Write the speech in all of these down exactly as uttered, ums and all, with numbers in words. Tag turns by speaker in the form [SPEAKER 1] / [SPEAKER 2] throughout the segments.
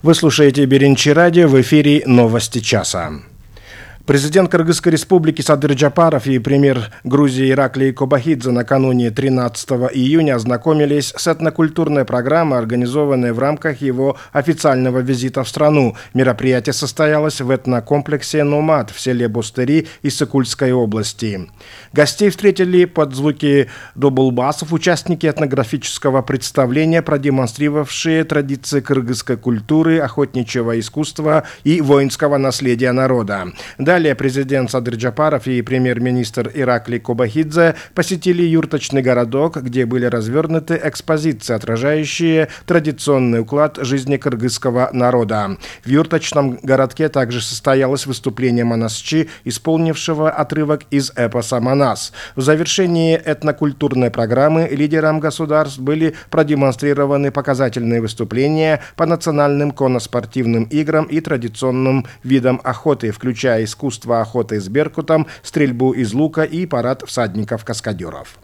[SPEAKER 1] Вы слушаете Беренчи радио, в эфире «Новости часа». Президент Кыргызской республики Садыр Джапаров и премьер Грузии Ираклий Кобахидзе накануне тринадцатого июня ознакомились с этнокультурной программой, организованной в рамках его официального визита в страну. Мероприятие состоялось в этнокомплексе «Номад» в селе Бустыри Иссыкульской области. Гостей встретили под звуки дублбасов участники этнографического представления, продемонстрировавшие традиции кыргызской культуры, охотничьего искусства и воинского наследия народа. Далее президент Садыр Джапаров и премьер-министр Ираклий Кобахидзе посетили юрточный городок, где были развернуты экспозиции, отражающие традиционный уклад жизни кыргызского народа. В юрточном городке также состоялось выступление Манасчи, исполнившего отрывок из эпоса «Манас». В завершении этнокультурной программы лидерам государств были продемонстрированы показательные выступления по национальным конноспортивным играм и традиционным видам охоты, включая искусство искусство охоты с беркутом, стрельбу из лука и парад всадников-каскадеров.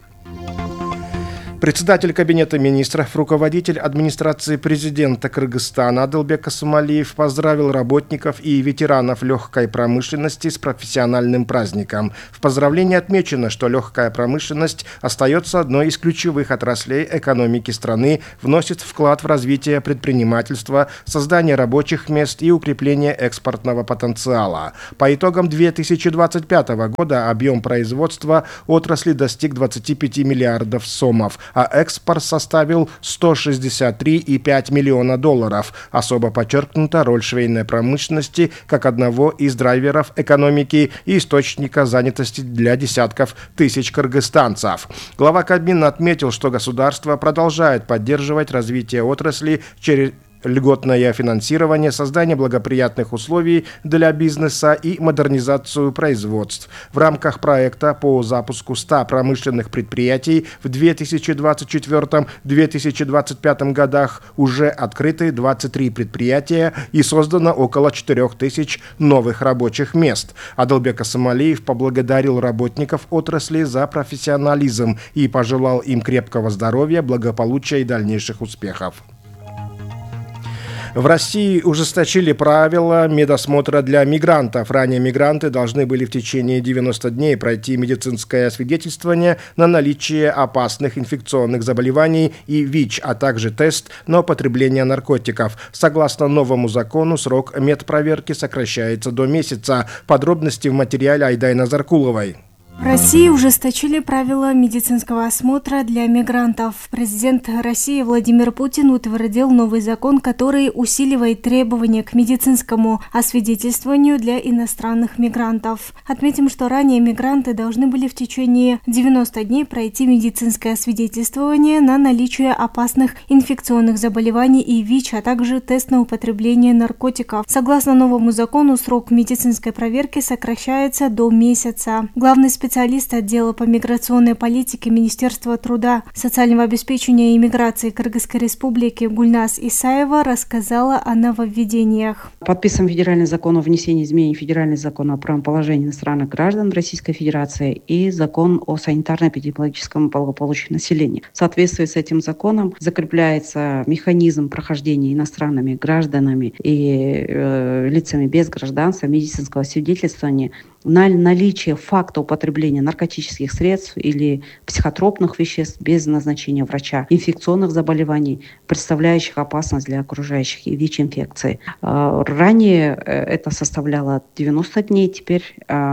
[SPEAKER 1] Председатель Кабинета министров, руководитель администрации президента Кыргызстана Адылбек Касымалиев поздравил работников и ветеранов легкой промышленности с профессиональным праздником. В поздравлении отмечено, что легкая промышленность остается одной из ключевых отраслей экономики страны, вносит вклад в развитие предпринимательства, создание рабочих мест и укрепление экспортного потенциала. По итогам две тысячи двадцать пятого года объем производства отрасли достиг двадцати пяти миллиардов сомов, а экспорт составил сто шестьдесят три и пять десятых миллиона долларов. Особо подчеркнута роль швейной промышленности как одного из драйверов экономики и источника занятости для десятков тысяч кыргызстанцев. Глава Кабмина отметил, что государство продолжает поддерживать развитие отрасли через льготное финансирование, создание благоприятных условий для бизнеса и модернизацию производств. В рамках проекта по запуску ста промышленных предприятий в две тысячи двадцать четвёртом — две тысячи двадцать пятом годах уже открыты двадцать три предприятия и создано около четырёх тысяч новых рабочих мест. Адылбек Касымалиев поблагодарил работников отрасли за профессионализм и пожелал им крепкого здоровья, благополучия и дальнейших успехов. В России ужесточили правила медосмотра для мигрантов. Ранее мигранты должны были в течение девяноста дней пройти медицинское освидетельствование на наличие опасных инфекционных заболеваний и ВИЧ, а также тест на употребление наркотиков. Согласно новому закону, срок медпроверки сокращается до месяца. Подробности в материале Айдайна Заркуловой.
[SPEAKER 2] В России ужесточили правила медицинского осмотра для мигрантов. Президент России Владимир Путин утвердил новый закон, который усиливает требования к медицинскому освидетельствованию для иностранных мигрантов. Отметим, что ранее мигранты должны были в течение девяноста дней пройти медицинское освидетельствование на наличие опасных инфекционных заболеваний и ВИЧ, а также тест на употребление наркотиков. Согласно новому закону, срок медицинской проверки сокращается до месяца. Главный специалист Специалист отдела по миграционной политике Министерства труда, социального обеспечения и миграции Кыргызской республики Гульнас Исаева рассказала о нововведениях.
[SPEAKER 3] Подписан федеральный закон о внесении изменений в федеральный закон о правом положении иностранных граждан Российской Федерации и закон о санитарно-эпидемиологическом благополучии населения. В соответствии с этим законом закрепляется механизм прохождения иностранными гражданами и э, лицами без гражданства медицинского свидетельствования на наличие факта употребления наркотических средств или психотропных веществ без назначения врача, инфекционных заболеваний, представляющих опасность для окружающих, и ВИЧ-инфекции. Ранее это составляло девяносто дней, теперь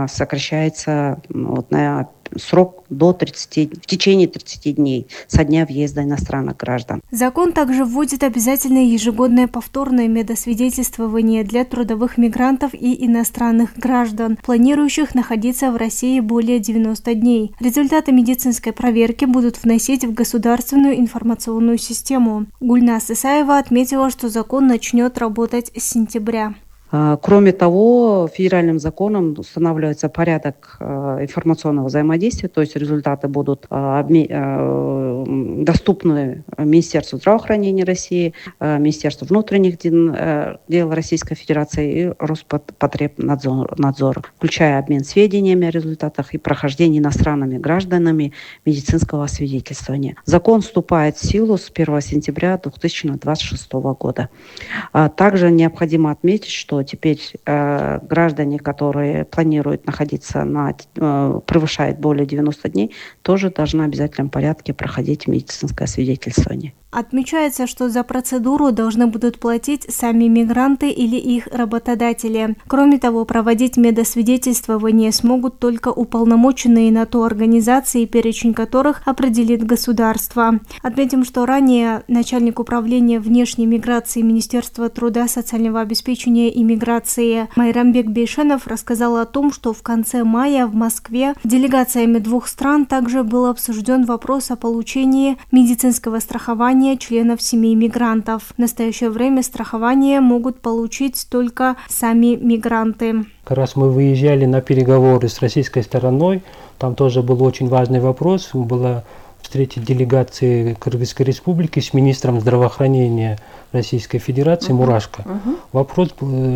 [SPEAKER 3] сокращается вот на срок до тридцати, в течение тридцати дней со дня въезда иностранных граждан.
[SPEAKER 2] Закон также вводит обязательное ежегодное повторное медосвидетельствование для трудовых мигрантов и иностранных граждан, планирующих находиться в России более девяноста дней. Результаты медицинской проверки будут вносить в государственную информационную систему. Гульнас Исаева отметила, что закон начнет работать с сентября.
[SPEAKER 3] Кроме того, федеральным законом устанавливается порядок информационного взаимодействия, то есть результаты будут доступны Министерству здравоохранения России, Министерству внутренних дел Российской Федерации и Роспотребнадзору, включая обмен сведениями о результатах и прохождении иностранными гражданами медицинского освидетельствования. Закон вступает в силу с первого сентября две тысячи двадцать шестого года. Также необходимо отметить, что теперь э, граждане, которые планируют находиться на, э, превышает более девяноста дней, тоже должны в обязательном порядке проходить медицинское освидетельствование.
[SPEAKER 2] Отмечается, что за процедуру должны будут платить сами мигранты или их работодатели. Кроме того, проводить медосвидетельствование смогут только уполномоченные на то организации, перечень которых определит государство. Отметим, что ранее начальник управления внешней миграции Министерства труда, социального обеспечения и миграции Майрамбек Бейшенов рассказал о том, что в конце мая в Москве делегациями двух стран также был обсужден вопрос о получении медицинского страхования членов семей мигрантов. В настоящее время страхование могут получить только сами мигранты.
[SPEAKER 4] Как раз мы выезжали на переговоры с российской стороной, там тоже был очень важный вопрос. Была встреча делегации Кыргызской республики с министром здравоохранения Российской Федерации uh-huh. Мурашко. Uh-huh. Вопрос,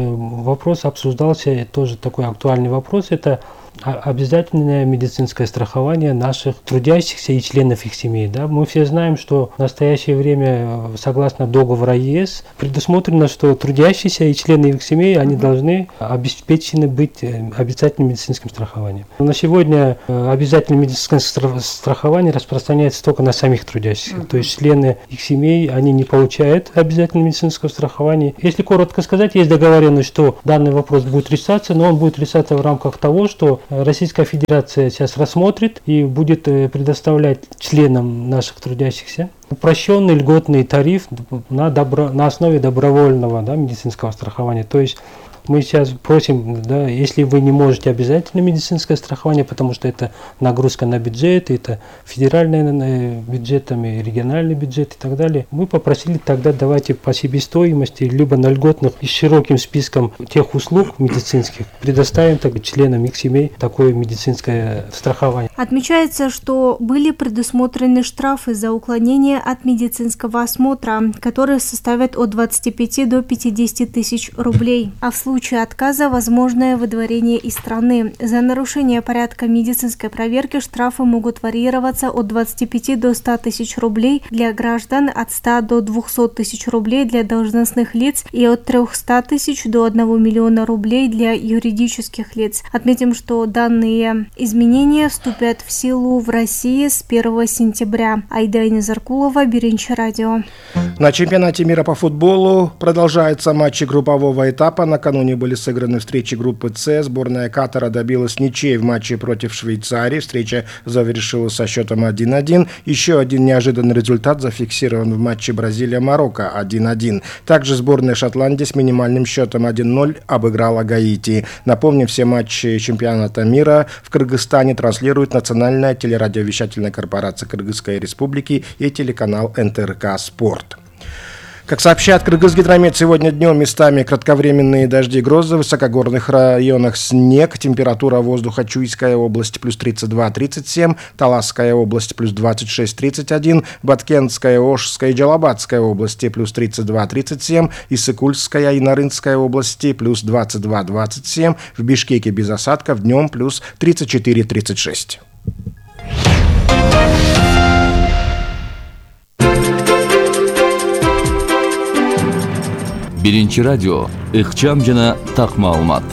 [SPEAKER 4] вопрос обсуждался, тоже такой актуальный вопрос, это обязательное медицинское страхование наших трудящихся и членов их семей. Да? Мы все знаем, что в настоящее время, согласно договору ЕС, предусмотрено, что трудящиеся и члены их семей, они uh-huh. должны обеспечены быть обязательным медицинским страхованием. На сегодня обязательное медицинское страхование распространяется только на самих трудящихся. Uh-huh. То есть члены их семей, они не получают обязательного медицинского страхования. Если коротко сказать, есть договоренность, что данный вопрос будет решаться, но он будет решаться в рамках того, что Российская Федерация сейчас рассмотрит и будет предоставлять членам наших трудящихся упрощенный льготный тариф на, добро, на основе добровольного да, медицинского страхования. То есть мы сейчас просим, да, если вы не можете обязательно медицинское страхование, потому что это нагрузка на бюджет, это федеральные бюджетами, региональный бюджет и так далее, мы попросили тогда давайте по себестоимости, либо на льготных и широким списком тех услуг медицинских предоставим так, членам их семей такое медицинское страхование.
[SPEAKER 2] Отмечается, что были предусмотрены штрафы за уклонение от медицинского осмотра, которые составят от двадцати пяти до пятидесяти тысяч рублей. А в случае В случае отказа возможное выдворение из страны. За нарушение порядка медицинской проверки штрафы могут варьироваться от двадцати пяти до ста тысяч рублей для граждан, от ста до двухсот тысяч рублей для должностных лиц и от трехсот тысяч до одного миллиона рублей для юридических лиц. Отметим, что данные изменения вступят в силу в России с первого сентября. Айдайна Заркулова, Биринчи радио.
[SPEAKER 1] На чемпионате мира по футболу продолжаются матчи группового этапа. Накануне были сыграны встречи группы С. Сборная Катара добилась ничьей в матче против Швейцарии. Встреча завершилась со счетом один-один. Еще один неожиданный результат зафиксирован в матче Бразилия-Марокко один-один. Также сборная Шотландии с минимальным счетом один-ноль обыграла Гаити. Напомним, все матчи чемпионата мира в Кыргызстане транслирует национальная телерадиовещательная корпорация Кыргызской Республики и телеканал эн тэ эр ка «Спорт». Как сообщает Кыргызгидромет, сегодня днем местами кратковременные дожди и грозы, в высокогорных районах снег, температура воздуха Чуйская область плюс тридцать два - тридцать семь, Таласская область плюс двадцать шесть - тридцать один, Баткентская, Ошская и Джалабадская области плюс тридцать два - тридцать семь, Иссыкульская и Нарынская области плюс двадцать два - двадцать семь, в Бишкеке без осадков днем плюс тридцать четыре - тридцать шесть.
[SPEAKER 5] Биринчи радио ыкчам жана так маалымат.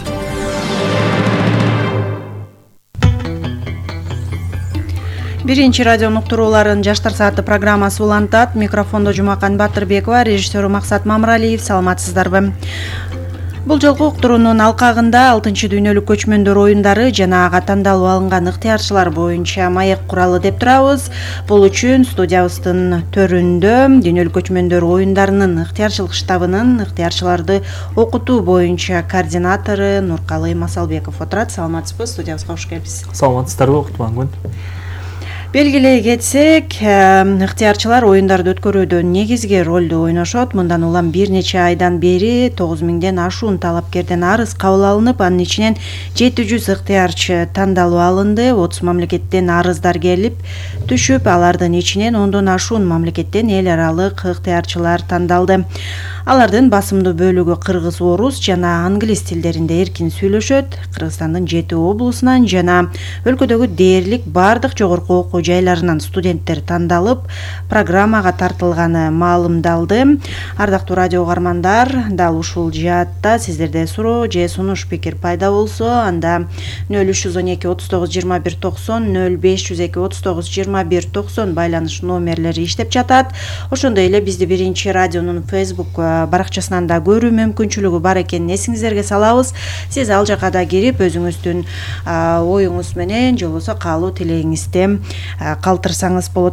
[SPEAKER 6] Биринчи радио уктурууларын жаштар сааты программасы улантат. Микрофондо Жумакан Батырбекова, режиссеру Максат Мамралиев. Саламатсыздарбы? Бул жолку уктуруунун алкагында алтынчы дүйнөлүк көчмөндөр оюндары жана ага тандалып алынган ыктыярчылар боюнча маек куралы деп турабыз. Бул үчүн студиябыздын төрүндө дүйнөлүк көчмөндөр оюндарынын ыктыярчылык штабынын ыктыярчыларды окутуу боюнча координатору Нуркалый Масалбеков отурат. Саламатсызбы? Студиябызга кош келипсиз.
[SPEAKER 7] Саламатсыздарбы, Кутмангүл?
[SPEAKER 6] Белгилей кетсек, ыктыярчылар оюндарды өткөрүүдө негизги ролду ойношот. Мындан улам бир нече айдан бери тогуз миңден ашуун талапкерден арыз кабыл алынып, анын ичинен жети жүз ыктыярчы тандалып алынды. отуз мамлекеттен арыздар келип түшүп, алардын ичинен ондон ашуун мамлекеттен эл аралык ыктыярчылар тандалды. Алардын басымдуу бөлүгү кыргыз, орус жана англис тилдеринде эркин сүйлөшөт. Кыргызстандын жети облусунан жана өлкөдөгү дээрлик бардык жогорку окуу жайларынан студенттер тандалып, программага тартылганы маалымдалды. Ардактуу радио угармандар, дал ушул жаатта сиздерде суроо же сунуш пикир пайда болсо, анда нөл үч жүз он эки отуз тогуз жыйырма бир токсон, нөл беш жүз эки отуз тогуз жыйырма бир токсон байланыш номерлери иштеп жатат. Ошондой эле бизди Биринчи радионун Facebook баракчасынан да көрүү мүмкүнчүлүгү бар экенин эсиңиздерге салабыз. Сиз ал жака да кирип өзүңүздүн оюңуз менен же болбосо каалоо тилегиңизди калтырсаңыз болот.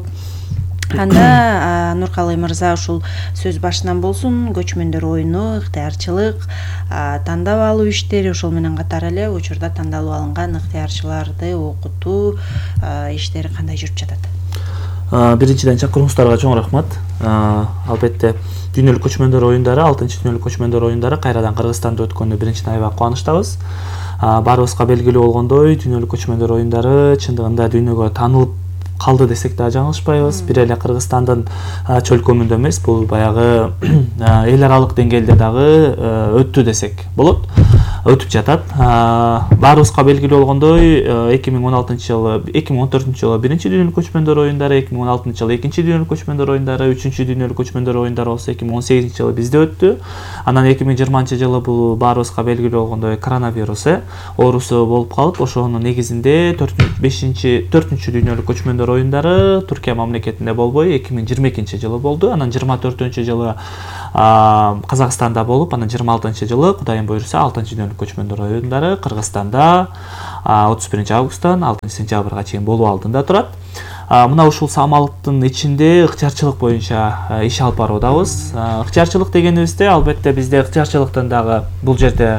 [SPEAKER 6] Анда Нуркалый мырза ушул сөз башынан болсун, көчмөндөр оюну, ыктыярчылык, тандап алуу иштери, ошол менен катар эле учурда тандалып алынган ыктыярчыларды окутуу иштери кандай жүрүп жатат?
[SPEAKER 7] Биринчиден чакырууңуздарга чоң рахмат. Албетте дүйнөлүк көчмөндөр оюндары, алтынчы дүйнөлүк көчмөндөр оюндары кайрадан Кыргызстанда өткөнүнө биринчиден аябай кубанычтабыз. Баарыбызга белгилүү болгондой, дүйнөлүк көчмөндөр оюндары чындыгында дүйнөгө таанылып калды десек да жаңылышпайбыз. Бир эле Кыргызстандын чөлкөмүндө эмес, бул баягы эл аралык деңгээлде дагы өттү десек болот. Өтүп жатат. Баарыбызга белгилүү болгондой, эки миң он алтынчы жылы, эки миң он төртүнчү жылы биринчи дүйнөлүк көчмөндөр оюндары, эки миң он алтынчы жылы экинчи дүйнөлүк көчмөндөр оюндары, үчүнчү дүйнөлүк көчмөндөр оюндары болсо эки миң он сегизинчи жылы бизде өттү. Анан эки миң жыйырманчы жылы бул баарыбызга белгилүү болгондой коронавирус оорусу болуп калып, ошонун негизинде төртүнчү дүйнөлүк көчмөндөр оюндары Түркия мамлекетинде болбой эки миң жыйырма экинчи жылы болду. Анан жыйырма төртүнчү жылы Казакстанда болуп, анан жыйырма алтынчы жылы Кудайым буйруса алтынчы дүйнөлүк көчмөндөр оюндары Кыргызстанда отуз биринчи августтан алтынчы сентябрга чейин болуу алдында турат. Мына ушул самалыктын ичинде ыктыярчылык боюнча иш алып баруудабыз. Ыктыярчылык дегенибизде албетте бизде ыктыярчылыктын дагы бул жерде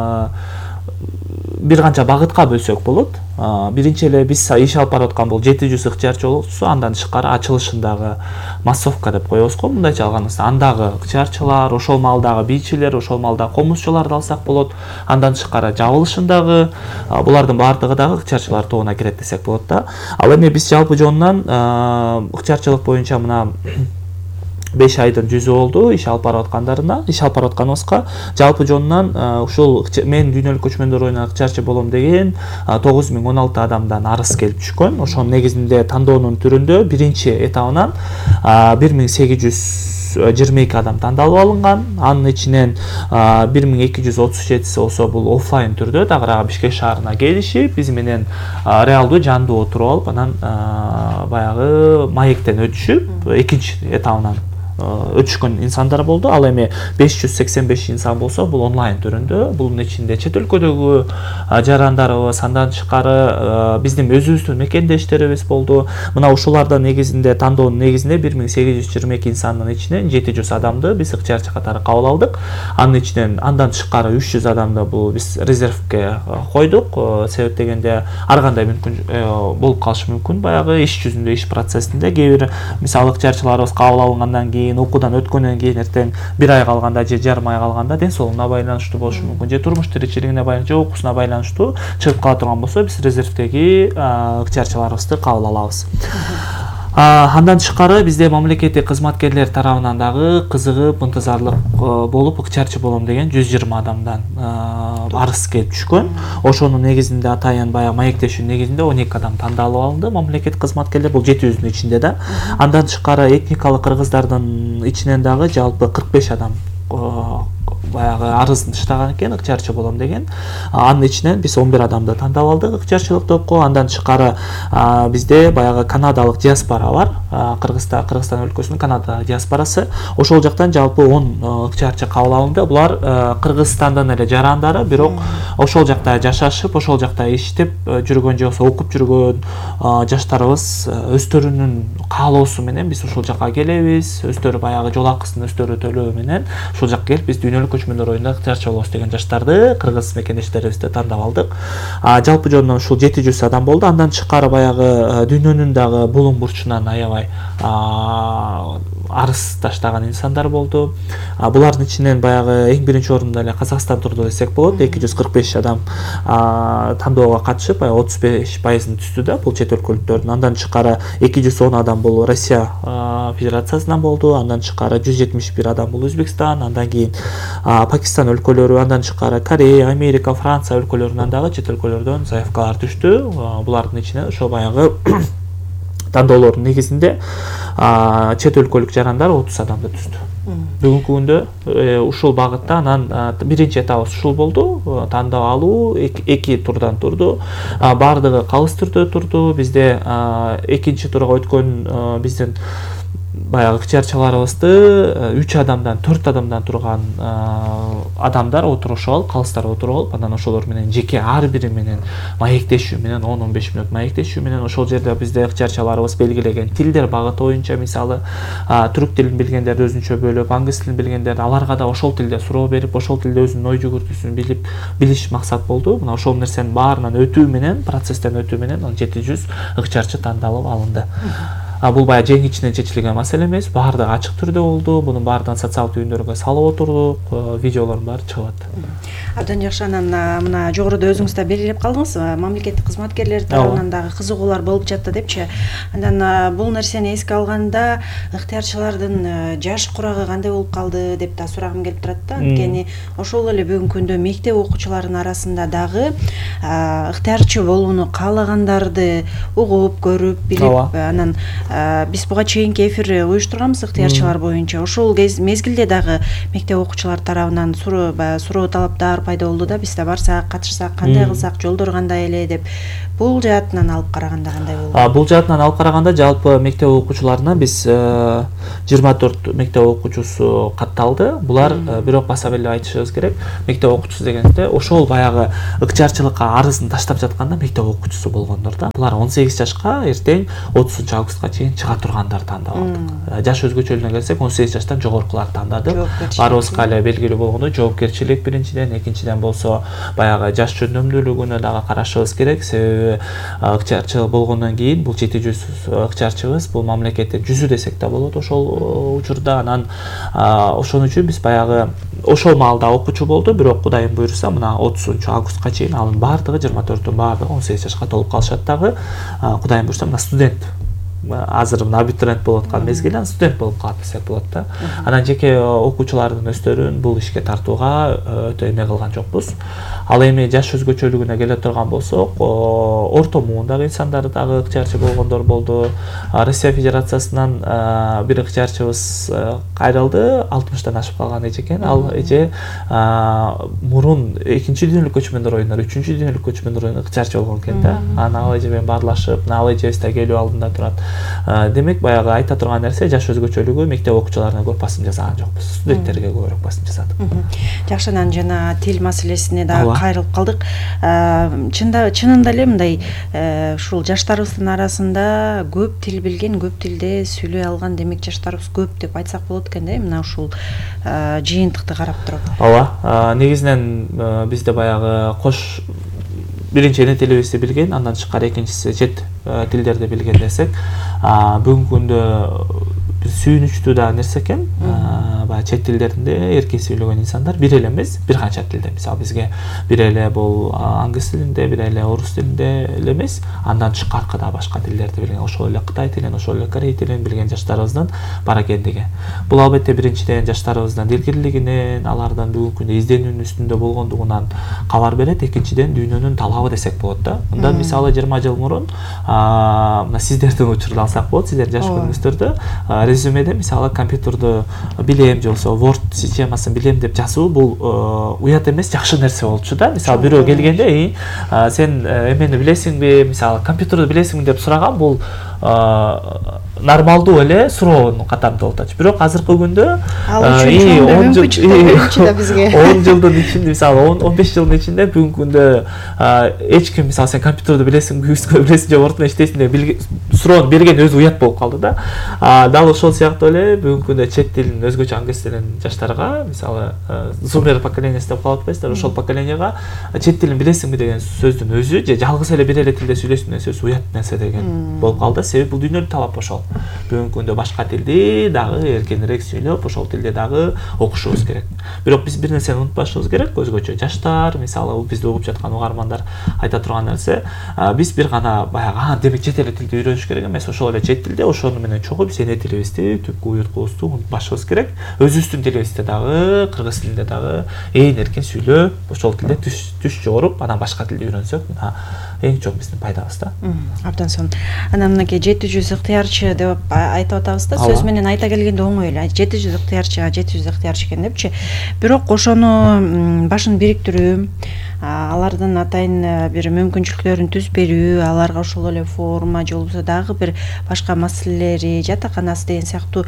[SPEAKER 7] бир канча багытка бөлсөк болот. Биринчи эле биз иш алып барып аткан бул жети жүз ыктыярчы болсо, андан тышкары ачылышындагы массовка деп коебуз го, мындайча алганда. Андагы ыктыярчылар, ошол маалдагы бийчилер, ошол маалдагы комузчуларды алсак болот. Андан тышкары жабылышындагы булардын баардыгы дагы ыктыярчылар тобуна кирет десек болот да. Ал эми биз жалпы жонунан ыктыярчылык боюнча мына беш айдын жүзү болду иш алып барып аткандарына, иш алып барып атканыбызга. Жалпы жонунан ушул мен дүйнөлүк көчмөндөр оюнуна ыктыярчы болом деген тогуз миң он алты адамдан арыз келип түшкөн. Ошонун негизинде тандоонун түрүндө биринчи этабынан бир миң сегиз жүз жыйырма эки адам тандалып алынган. Анын ичинен бир миң эки жүз отуз жетиси болсо бул офлайн түрдө дагы Бишкек шаарына келишип, биз менен реалдуу жандуу отуруп алып, анан баягы маектен өтүшүп, экинчи этабынан өтүшкөн инсандар болду. Ал эми беш жүз сексен беш инсан болсо, бул онлайн түрүндө. Бунун ичинде чет өлкөдөгү жарандарыбыз, андан тышкары биздин өзүбүздүн мекендештерибиз болду. Мына ушулардын негизинде, тандоонун негизинде бир миң сегиз жүз жыйырма эки инсандын ичинен жети жүз адамды биз ыктыярчы катары кабыл алдык. Анын ичинен андан тышкары үч жүз адамды бул биз резервге койдук. Себеп дегенде ар кандай мүмкүн болуп калышы мүмкүн. Баягы иш жүзүндө, иш процессинде кээ бир мисалы ыктыярчыларыбыз кабыл алынгандан кийин, окуудан өткөндөн кийин эртең бир ай калганда же жарым ай калганда ден соолугуна байланыштуу болушу мүмкүн, же турмуш тиричилигине байланыштуу, же окуусуна байланыштуу чыгып кала турган болсо, биз резервдеги ыктыярчыларыбызды кабыл алабыз. Андан тышкары бизде мамлекеттик кызматкерлер тарабынан дагы кызыгып, ынтызарлык болуп ыктыярчы болом деген жүз жыйырма адамдан арыз келип түшкөн. Ошонун негизинде атайын баягы маектешүүнүн негизинде он эки адам тандалып алынды. Мамлекеттик кызматкерлер бул жети жүздүн ичинде да. Андан тышкары этникалык кыргыздардын ичинен дагы жалпы кырк беш адам баягы арызын таштаган экен, ыктыярчы болом деген. Анын ичинен биз он бир адамды тандап алдык ыктыярчылык топко. Андан тышкары бизде баягы канадалык диаспора бар. Кыргызстан Кыргызстан өлкөсүнүн Канада диаспорасы. Ошол жактан жалпы он ыкчарчы кабыл алынды. Булар Кыргызстандын эле жарандары, бирок ошол жакта жашашып, ошол жакта иштеп жүргөн же болбосо окуп жүргөн жаштарыбыз өздөрүнүн каалоосу менен биз ушул жакка келебиз, өздөрү баягы жол акысын өздөрү төлөө менен ушул жакка келип биз дүйнөлүк көчмөндөр оюнда ыкчарчы болобуз деген жаштарды кыргыз мекендештерибизди тандап алдык. Жалпы жөнүнөн ушул жети жүз адам болду. Андан тышкары баягы дүйнөнүн дагы булуң бурчунан аябай арыз таштаган инсандар болду. Булардын ичинен баягы эң биринчи орунда эле Казакстан турду десек болот. эки жүз кырк беш адам тандоого катышып, отуз беш пайызын түздү да, бул чет өлкөлүктөрдүн. Андан тышкары эки жүз он адам бул Россия Федерациясынан болду. Андан тышкары жүз жетимиш бир адам бул Өзбекстан, андан кийин Пакистан өлкөлөрү, андан тышкары Корея, Америка, Франция өлкөлөрүнөн дагы чет өлкөлөрдөн заявкалар түштү. Булардын ичинен ошо баягы тандоолордун негизинде чет өлкөлүк жарандар отуз адамды түздү. Бүгүнкү күндө ушул багытта анан биринчи этабыбыз ушул болду. Тандоо алуу эки турдан турду. Бардыгы калыс түрдө турду. Бизде экинчи турга өткөн биздин баягы ыкчарчыларыбызды үч адамдан төрт адамдан турган адамдар отурушуп алып, калыстар отуруп алып, анан ошолор менен жеке ар бири менен маектешүү менен он он беш мүнөт маектешүү менен ошол жерде бизде ыкчарчыларыбыз белгилеген тилдер багыты боюнча, мисалы түрк тилин билгендерди өзүнчө бөлүп, аңгыз тилин билгендерди аларга да ошол тилде суроо берип, ошол тилде өзүнүн ой жүгүртүүсүн билип билиш максат болду. Мына ошол нерсенин баарынан өтүү менен, процесстен өтүү менен жети жүз ыкчарчы тандалып алынды. Бул баягы жең ичинен чечилген маселе эмес, баардыгы ачык түрдө болду. Бунун баардыгын социалдык түйүндөргө салып отурдук, видеолордун баары чыгып атты.
[SPEAKER 6] Абдан жакшы. Анан мына жогоруда өзүңүз да белгилеп калдыңыз, мамлекеттик кызматкерлер тарабынан дагы кызыгуулар болуп жатты депчи. Андан бул нерсени эске алганда ыктыярчылардын жаш курагы кандай болуп калды деп да сурагым келип турат да. Анткени ошол эле бүгүнкү күндө мектеп окуучуларынын арасында дагы ыктыярчы болууну каалагандарды угуп, көрүп, билип, анан биз буга чейинки эфир уюштурганбыз ыктыярчылар боюнча. Ошол мезгилде дагы мектеп окуучулары тарабынан суроо суроо талаптар пайда болду да, биз да барсак, катышсак, кандай кылсак, жолдор кандай эле деп. Бул жаатынан алып караганда кандай болду?
[SPEAKER 7] Бул жаатынан алып караганда жалпы мектеп окуучуларына биз жыйырма төрт мектеп окуучусу катталды. Булар бирок баса беле айтышыбыз керек, мектеп окуучусу дегенде ошол баягы ыкчарчылыкка арызын таштап жатканда мектеп окуучусу болгондор да. Булар он сегиз жашка эртең отузунчу августка чейин чыга тургандар тандап алдык. Жаш өзгөчөлүгүнө келсек, он сегиз жаштан жогоркуларды тандадык. Баарыбызга эле белгилүү болгондой жоопкерчилик биринчиден, экинчиден болсо баягы жаш жөндөмдүүлүгүнө дагы карашыбыз керек. Себеби ыкчарчы болгондон кийин бул жети жүз ыкчарчыбыз бул мамлекеттин жүзү десек да болот ошол учурда. Анан ошон үчүн биз баягы ошол маалда окуучу болду, бирок Кудайым буйруса мына отузунчу августка чейин анын баардыгы жыйырма төрттүн баардыгы он сегиз жашка толуп калышат дагы. Кудайым буйруса мына студент, азыр мына абитуриент болуп аткан мезгилде студент болуп калат десек болот да. Анан жеке окуучулардын өздөрүн бул ишке тартууга өтө эме кылган жокпуз. Ал эми жаш өзгөчөлүгүнө келе турган болсок, орто муундагы инсандар дагы ыкчарчы болгондор болду. Россия Федерациясынан бир ыкчарчыбыз кайрылды, алтымыштан ашып калган эже экен. Ал эже мурун экинчи дүйнөлүк көчмөндөр оюндар, үчүнчү дүйнөлүк көчмөндөр оюнда ыкчарчы болгон экен да. Анан ал эже менен баарлашып, ал эжебиз да келүү алдында турат. Демек баягы айта турган нерсе, жаш өзгөчөлүгү мектеп окуучуларына көп басым жасаган жокпуз. Студенттерге көбүрөөк басым жасадык.
[SPEAKER 6] Жакшы. Анан жана тил маселесине дагы кайрылып калдык. Чынында эле мындай ушул жаштарыбыздын арасында көп тил билген, көп тилде сүйлөй алган демек жаштарыбыз көп деп айтсак болот экен да, мына ушул жыйынтыкты карап туруп.
[SPEAKER 7] Ооба, негизинен бизде баягы кош биринчи эне тилибизди билген, андан тышкары экинчиси чет тилдерди билген десек, бүгүнкү күндө сүйүнүчтүү да нерсе экен. Баягы чет тилдеринде эркин сүйлөгөн инсандар бир эле эмес, бир канча тилде. Мисалы бизге бир эле бул аңгыз тилинде, бир эле орус тилинде эле эмес, андан тышкаркы да башка тилдерди билген, ошол эле кытай тилин, ошол эле корей тилин билген жаштарыбыздын бар экендиги. Бул албетте биринчиден жаштарыбыздын дилгирлигинен, алардын бүгүнкү күндө изденүүнүн үстүндө болгондугунан кабар берет. Экинчиден дүйнөнүн талабы десек болот да. Мындан мисалы жыйырма жыл мурун мына сиздердин учурду алсак болот, сиздердин жаш күнүңүздөрдө резюмеде мисалы компьютерду билем же болбосо Word системасын билем деп жазуу бул уят эмес, жакшы нерсе болчу да. Мисалы бирөө келгенде, сен эмени билесиңби, мисалы компьютерди билесиңби деп сураган, бул нормалдуу эле суроонун катарында болуп атчы. Бирок азыркы күндө
[SPEAKER 6] ал үчүн он
[SPEAKER 7] жылдын ичинде, мисалы он беш жылдын ичинде бүгүнкү күндө эч ким, мисалы сен компьютерди билесиңби, билесиң же ортуна иштейсиң деп суроону берген өзү уят болуп калды да. Дал ошол сыяктуу эле бүгүнкү күндө чет тилин, өзгөчө англис тилин жаштарга, мисалы зумер поколениясы деп калып атпайсыздарбы, ошол поколенияга чет тилин билесиңби деген сөздүн өзү же жалгыз эле бир эле тилде сүйлөшүң деген сөз уят нерсе деген болуп калды. Себеби бул дүйнөлүк талап ошол. Бүгүнкү күндө башка тилди дагы эркинирээк сүйлөп, ошол тилде дагы окушубуз керек. Бирок биз бир нерсени унутпашыбыз керек, өзгөчө жаштар, мисалы бизди угуп жаткан угармандар айта турган нерсе, биз бир гана баягы демек чет эле тилди үйрөнүш керек эмес, ошол эле чет тилде ошону менен чогуу биз эне тилибизди, түпкү уюрткубузду унутпашыбыз керек. Өзүбүздүн тилибизде дагы, кыргыз тилинде дагы ээн эркин сүйлөп, ошол тилде түш жогоруп, анан башка тилди үйрөнсөк, мына эң чоң биздин пайдабыз да.
[SPEAKER 6] Абдан сонун. Анан мынакей жети жүз ыктыярчы деп айтып атабыз да, сөз менен айта келгенде оңой эле. жети жүз ыктыярчыга жети жүз ыктыярчы экен депчи. Бирок ошону башын бириктирүү, алардын атайын бир мүмкүнчүлүктөрүн түз берүү, аларга ошол эле форма же болбосо дагы бир башка маселелери, жатаканасы деген сыяктуу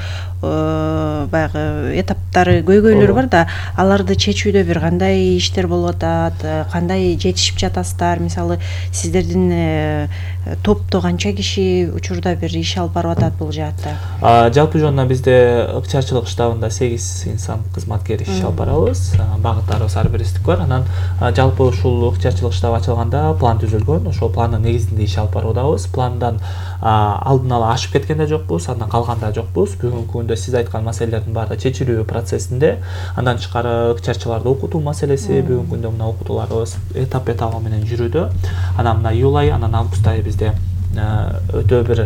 [SPEAKER 6] баягы этаптары, көйгөйлөр бар да, аларды чечүүдө бир кандай иштер болуп атат, кандай жетишип жатасыздар, мисалы сиздердин топто канча киши учурда бир иш алып барып атат бул жаатта?
[SPEAKER 7] Жалпы жонуна бизде ыкчарчылык штабында сегиз инсан кызматкер иш алып барабыз. Багыттарыбыз ар биристик бар. Анан жалпы ушул ыкчарчылык штабы ачылганда план түзүлгөн. Ошол пландын негизинде иш алып баруудабыз. Пландан алдын ала ашып кеткен да жокпуз, андан калган да жокпуз. Бүгүнкү күндө сиз айткан маселелердин баары чечилүү процессинде. Андан тышкары ыкчарчыларды окутуу маселеси, бүгүнкү күндө мына окутууларыбыз этап этабы менен жүрүүдө. Анан мына июль ай, анан август айы бизде өтө бир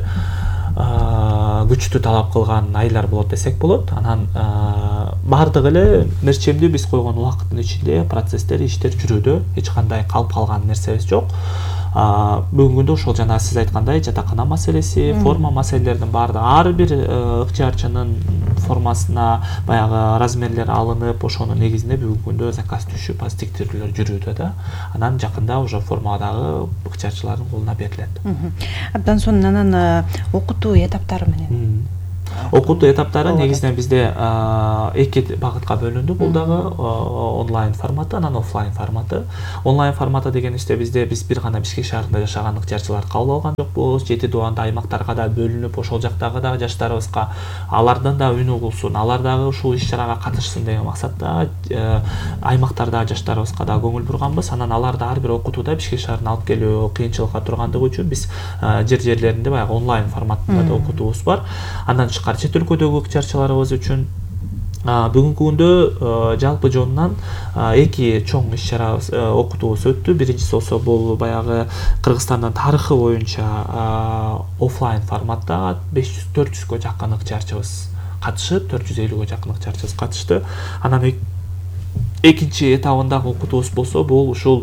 [SPEAKER 7] күчтүү талап кылган айлар болот десек болот. Анан бардыгы эле мерчемдүү биз койгон убакыттын ичинде процесстер, иштер жүрүүдө, эч кандай калып калган нерсебиз жок. Бүгүнкү күндө ошол жана сиз айткандай жатакана маселеси, форма маселелеринин баардыгы ар бир ыкчарчынын формасына баягы размерлер алынып, ошонун негизинде бүгүнкү күндө заказ түшүп, аз тиктирүүлөр жүрүүдө да. Анан жакында уже форма дагы ыкчарчылардын колуна берилет.
[SPEAKER 6] Абдан сонун. Анан окутуу этаптары менен
[SPEAKER 7] окутуу этаптары негизинен бизде эки багытка бөлүндү. Бул дагы онлайн форматы, анан офлайн форматы. Онлайн форматы дегенибизде бизде биз бир гана Бишкек шаарында жашаган ыкчарчыларды кабыл алган жокпуз. Жети дубанда аймактарга да бөлүнүп, ошол жактагы дагы жаштарыбызга алардын да үнү угулсун, алар дагы ушул иш-чарага катышсын деген максатта аймактарда жаштарыбызга да көңүл бурганбыз. Анан аларды ар бир окутууда Бишкек шаарына алып келүү кыйынчылыкка тургандыгы үчүн биз жер жерлеринде баягы онлайн форматында да окутуубуз бар. Андан тышкары чет өлкөдөгү ыкчарчыларыбыз үчүн бүгүнкү күндө жалпы жонунан эки чоң иш-чарабыз, окутуубуз өттү. Биринчиси болсо бул баягы Кыргызстандын тарыхы боюнча офлайн форматта беш жүз төрт жүзгө жакын ыкчарчыбыз катышып, төрт жүз элүүгө жакын ыкчарчыбыз катышты. Анан экинчи этабындагы окутуубуз болсо бул ушул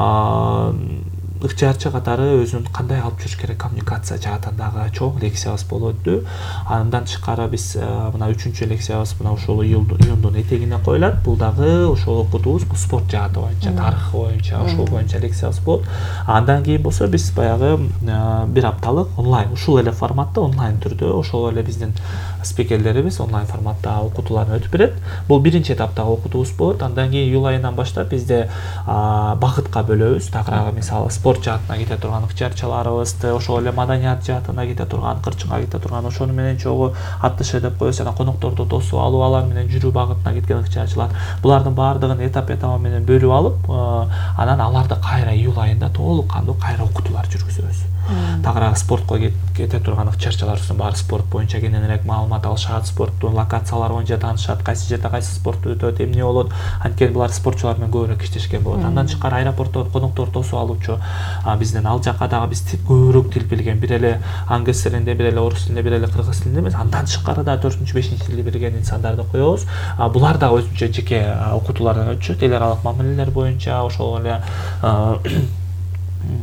[SPEAKER 7] ыкчарчы катары өзүн кандай алып жүрүш керек коммуникация жаатынан дагы чоң лекциябыз болуп өттү. Андан тышкары биз мына үчүнчү лекциябыз мына ушул июндун этегине коюлат. Бул дагы ошол окутуубуз бул спорт жааты боюнча, тарыхы боюнча, ошол боюнча лекциябыз болот. Андан кийин болсо биз баягы бир апталык онлайн, ушул эле форматта онлайн түрдө ошол эле биздин спикерлерибиз онлайн форматта окутууларын өтүп берет. Бул биринчи эtaптагы окутуубуз болот. Андан кийин июль айынан баштап бизде багытка бөлөбүз. Тагыраагы мисалы спорт жаатына кете турган ыкчарчыларыбызды, ошол эле маданият жаатына кете турган, кырчынга кете турган, ошону менен чогуу аттышы деп коебуз, анан конокторду тосуп алуу, алар менен жүрүү багытына кеткен ыкчарчылар. Булардын баардыгын этап этабы менен бөлүп алып, анан аларды кайра июль айында толук кандуу кайра окутуулар жүргүзөбүз. Тагыраагы спортко кете турган ыкчарчыларыбыздын баары спорт боюнча кененирээк маалымат алышат, спорттун локациялары боюнча таанышат, кайсы жерде кайсы спорт өтөт, эмне болот. Анткени булар спортчулар менен көбүрөөк иштешкен болот. Андан тышкары аэропортто коноктор тосуп алуучу бизден ал жакка дагы биз көбүрөөк тил билген, бир эле англис тилинде, бир эле орус тилинде, бир эле кыргыз тилинде эмес, андан тышкары да төртүнчү, бешинчи тилди билген инсандарды коебуз. Булар дагы өзүнчө жеке окутуулардан өтүшөт, эл аралык мамилелер боюнча, ошол эле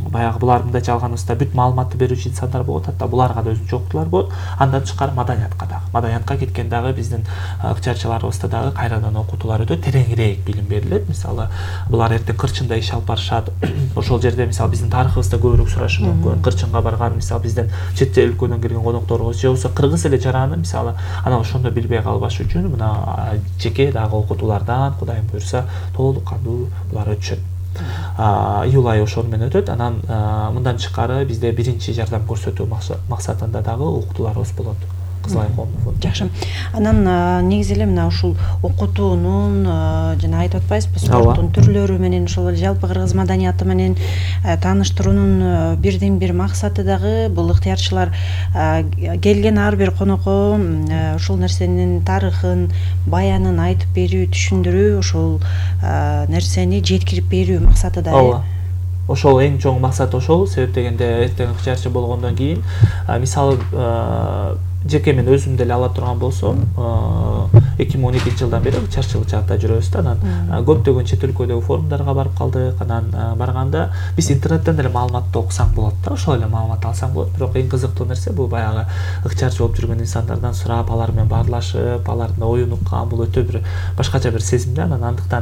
[SPEAKER 7] баягы булар мындайча алганыбызда бүт маалыматты берүүчү инсандар болот, атта буларга да өзүнчө окутуулар болот. Андан тышкары маданиятка дагы. Маданиятка кеткен дагы биздин ыкчарчыларыбызда дагы кайрадан окутуулар өтөт, тереңирээк билим берилет. Мисалы, булар эртең кырчында иш алып барышат. Ошол жерде мисалы биздин тарыхыбызды көбүрөөк сурашы мүмкүн. Кырчынга барган, мисалы бизден чет өлкөдөн келген конокторубуз же болбосо кыргыз эле жараны, мисалы, анан ошондо билбей калбаш үчүн мына жеке дагы окутуулардан Кудайым буйрса толук кандуу булар өтүшөт. Июль айы ошону менен өтөт. Анан мындан тышкары бизде биринчи жардам көрсөтүү максатында дагы окутууларыбыз болот. Кызыл Ай коомдук фонду.
[SPEAKER 6] Жакшы. Анан негизи эле мына ушул окутуунун жана айтып атпайсызбы, спорттун түрлөрү менен ошол жалпы кыргыз маданияты менен тааныштыруунун бирден бир максаты дагы бул ыктыярчылар келген ар бир конокко ушул нерсенин тарыхын, баянын айтып берүү, түшүндүрүү, ошол нерсени жеткирип берүү максаты да.
[SPEAKER 7] Ооба. Ошол эң чоң максат ошол. Себеп дегенде эртең ыкчарчы болгондон кийин, мисалы жеке мен өзүм деле ала турган болсом, эки миң он экинчи жылдан бери ыкчарчылык жакта жүрөбүз да. Анан көптөгөн чет өлкөдөгү форумдарга барып калдык. Анан барганда биз интернеттен деле маалыматты окусаң болот да, ошол эле маалымат алсаң болот. Бирок эң кызыктуу нерсе бул баягы ыкчарчы болуп жүргөн инсандардан сурап, алар менен баарлашып, алардын оюн уккан, бул өтө бир башкача бир сезим да. Анан андыктан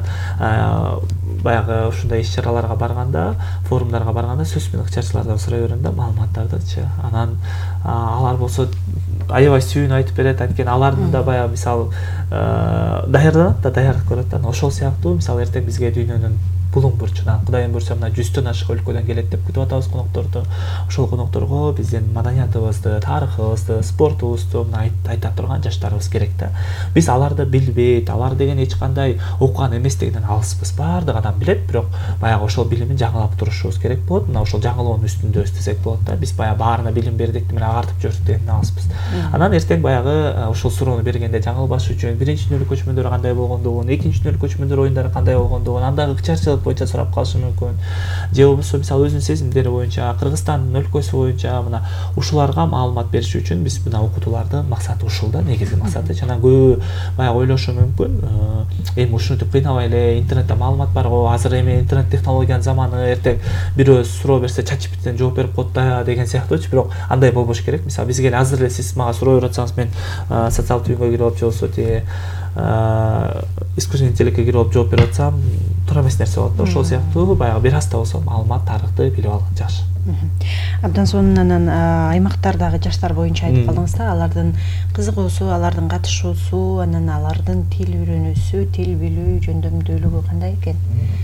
[SPEAKER 7] баягы ушундай иш-чараларга барганда, форумдарга барганда сөз менен ыкчарчылардан сурай берем да, маалыматтардычы. Анан алар болсо аябай сүйүүнү айтып берет. Анткени алардын да баягы мисалы даярданат да, даярдык көрөт да. Ошол сыяктуу мисалы эртең бизге дүйнөнүн булуң бурчунан, Кудайым буйрса мына жүздөн ашык өлкөдөн келет деп күтүп атабыз конокторду. Ошол конокторго биздин маданиятыбызды, тарыхыбызды, спортубузду мына айта турган жаштарыбыз керек да. Биз аларды билбейт, алар деген эч кандай окуган эмес дегенден алыспыз. Баардык адам билет, бирок баягы ошол билимин жаңылап турушубуз керек болот. Мына ошол жаңылоонун үстүндөбүз десек болот да. Биз баягы баарына билим бердик, мына агартып жибердик дегенден алыспыз. Анан эртең баягы ошол суроону бергенде жаңылбаш үчүн биринчи дүйнөлүк көчмөндөр кандай болгондугун, экинчи дүйнөлүк көчмөндөр оюндары кандай болгондугун, андагы ыкчарчылык боюнча сурап калышы мүмкүн. Же болбосо мисалы өзүнүн сезимдери боюнча, Кыргызстандын өлкөсү боюнча мына ушуларга маалымат бериш үчүн биз мына окутуулардын максаты ушул да, негизги максаты. Жана көбү баягы ойлошу мүмкүн, эми ушинтип кыйнабай эле интернетте маалымат бар го, азыр эми интернет технологиянын заманы, эртең бирөө суроо берсе чатчиптен жооп берип коет да деген сыяктуучу. Бирок андай болбош керек. Мисалы бизге эле азыр эле сиз мага суроо берип атсаңыз, мен социалдык түйүнгө кирип алып же болбосо тиги искусственный интеллектке кирип алып жооп берип атсам, туура эмес нерсе болот да. Ошол сыяктуу баягы бир аз да болсо маалымат, тарыхты билип алган жакшы.
[SPEAKER 6] Абдан сонун анан аймактардагы жаштар боюнча айтып калдыңыз да, алардын кызыгуусу, алардын катышуусу, анан алардын тил үйрөнүүсү, тил билүү жөндөмдүүлүгү кандай экен?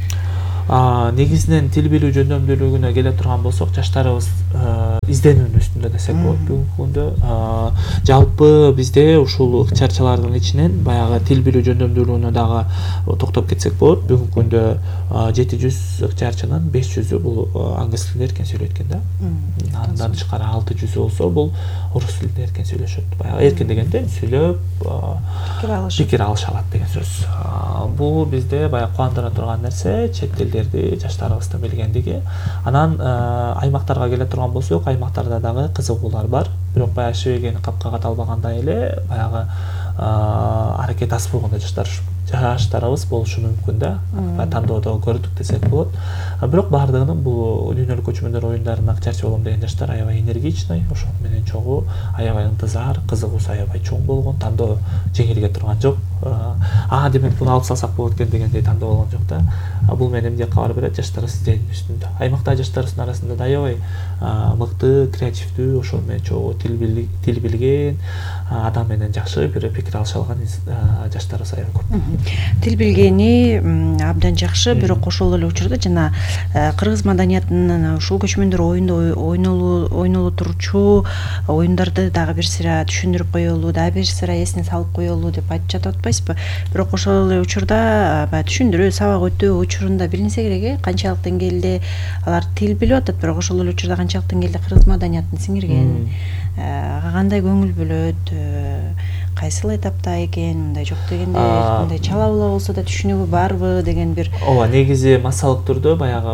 [SPEAKER 7] Негизинен тил билүү жөндөмдүүлүгүнө келе турган болсок, жаштарыбыз изденүүнүн үстүндө десек болот бүгүнкү күндө. Жалпы бизде ушул ыкчарчылардын ичинен баягы тил билүү жөндөмдүүлүгүнө дагы токтоп кетсек болот. Бүгүнкү күндө жети жүз ыкчарчынын беш жүзү бул англис тилинде эркен сүйлөйт экен да. Андан тышкары алты жүзү болсо бул орус тилинде эркен сүйлөшөт. Баягы эркен дегенде сүйлөп пикир алыша алат деген сөз. Бул бизде баягы кубандыра турган нерсе, чет тилдерди жаштарыбыздын билгендиги. Анан аймактарга келе турган болсок, аймактарда дагы кызыгуулар бар. Бирок баягы шибегени капка каталбагандай эле баягы аракет аз болгондо жаштар жаштарыбыз болушу мүмкүн да. Тандоодо көрдүк десек болот. Бирок баардыгынын бул дүйнөлүк көчмөндөр оюндарына ыкчарчы болом деген жаштар аябай энергичный, ошол менен чогуу аябай ынтызар, кызыгуусу аябай чоң болгон, тандоо жеңилге турган жок. А демек буну алып салсак болот экен дегендей тандоо болгон жок да. Бул менен эмне кабар берет? Жаштарыбыз изденүү үстүндө. Аймактагы жаштарыбыздын арасында да аябай мыкты, креативдүү, ошол менен чогуу тил билген адам менен жакшы бир пикир алыша алган жаштарыбыз аябай көп.
[SPEAKER 6] Тил билгени абдан жакшы, бирок ошол эле учурда жана кыргыз маданиятынын ушул көчмөндөр оюнда ойноло турчу оюндарды дагы бир сыйра түшүндүрүп коелу, дагы бир сыйра эсине салып коелу деп айтып жатып атпайсызбы? Бирок ошол эле учурда баягы түшүндүрүү, сабак өтүү учурунда билинсе керек э, канчалык деңгээлде алар тил билип атат, бирок ошол эле учурда канчалык деңгээлде кыргыз маданиятын сиңирген, кандай көңүл бөлөт, кайсыл этапта экен, мындай жок дегенде, мындай чалабыла болсо да түшүнүгү барбы деген бир.
[SPEAKER 7] Ооба, негизи массалык түрдө баягы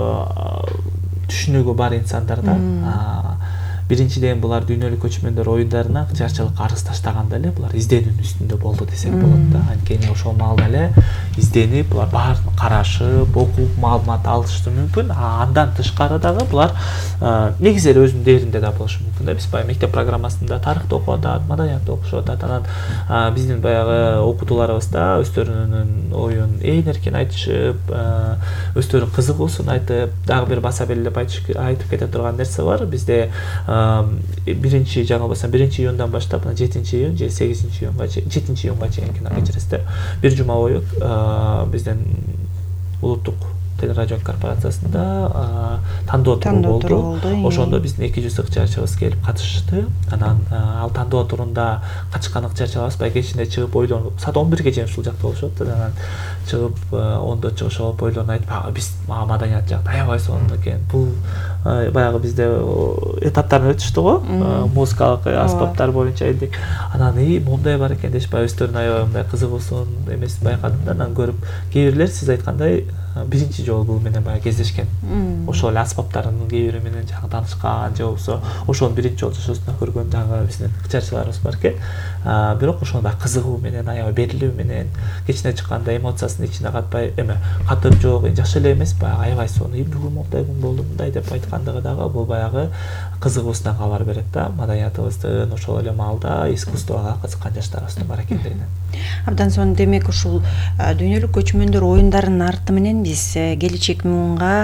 [SPEAKER 7] түшүнүгү бар инсандарда. Биринчиден булар дүйнөлүк көчмөндөр оюндарына ыкчарчылыкка арыз таштаганда эле булар изденүүнүн үстүндө болду десек болот да. Анткени ошол маалда эле изденип булар баарын карашып окуп маалымат алышы мүмкүн. Андан тышкары дагы булар негизи эле өзүнүн дээринде да болушу мүмкүн да. Биз баягы мектеп программасында тарыхты окуп атат, маданиятты окушуп атат. Анан биздин баягы окутууларыбызда өздөрүнүн оюн ээн эркин айтышып, өздөрүнүн кызыгуусун айтып, дагы бир баса белгилеп айтып кете турган нерсе бар. Бизде биринчи жаңылбасам биринчи июндан баштап жетинчи июнь же сегизинчи июнга жетинчи июнга чейинки кечиресиздер бир жума бою биздин улуттук телерадио корпорациясында тандоо туру болду. Ошондо биздин эки жүз ыкчарчыбыз келип катышты. Анан ал тандоо турунда качкан ыкчарчыларыбыз баягы кечинде чыгып ойлонуп, саат он бирге чейин ушул жакта болушот. Анан чыгып ондо чыгышып ойлонуп айтып, биз маданият жакта аябай сонун экен. Бул баягы бизде этаптарын өтүштү го, музыкалык аспаптар боюнча элдик. Анан и мондай бар экен дешип өздөрүнүн аябай мындай кызыгуусун эмес байкадым да. Анан көрүп, кээ бирлер сиз айткандай биринчи жолу бул менен баягы кездешкен. Ошол эле аспаптарынын кээ бири менен жагы таанышкан же болбосо ошону биринчи жолу жашоосунда көргөн дагы биздин ыкчарчыларыбыз бар экен. Бирок ошону баягы кызыгуу менен, аябай берилүү менен, кечине чыкканда эмоциясын ичине катпай, эме катып жок, жакшы эле эмес, баягы аябай сонун, бүгүн мондай күн болду, мындай деп айткандыгы дагы бул баягы кызыгуусунан кабар берет да. Маданиятыбыздын ошол эле маалда искусствого кызыккан жаштарыбыз бар экен дейм.
[SPEAKER 6] Абдан сонун. Демек ушул дүйнөлүк көчмөндөр оюндарынын арты менен биз келечек муунга